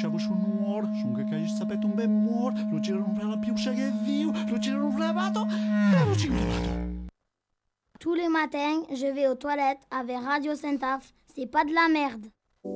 lasciavo su nuor, son che caio sapete un ben muor, lo girano per la piuscia che è vivo, lo girano frevato e lo girano. Tous les matins, je vais aux toilettes avec Radio Saint-Af. C'est pas de la merde.